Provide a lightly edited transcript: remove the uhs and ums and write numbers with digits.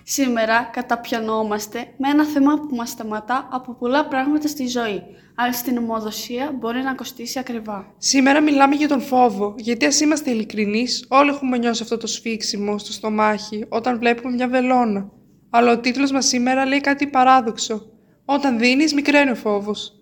Σήμερα καταπιανόμαστε με ένα θέμα που μας σταματά από πολλά πράγματα στη ζωή, αλλά στην αιμοδοσία μπορεί να κοστίσει ακριβά. Σήμερα μιλάμε για τον φόβο, γιατί ας είμαστε ειλικρινείς, όλοι έχουμε νιώσει αυτό το σφίξιμο στο στομάχι όταν βλέπουμε μια βελόνα. Αλλά ο τίτλος μας σήμερα λέει κάτι παράδοξο. Όταν δίνεις, μικραίνει ο φόβος.